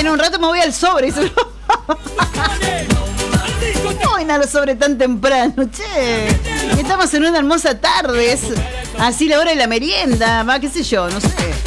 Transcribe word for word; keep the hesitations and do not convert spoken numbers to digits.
en un rato me voy al sobre. No, nada sobre tan temprano, che. Estamos en una hermosa tarde. Es así la hora de la merienda, va, qué sé yo, no sé.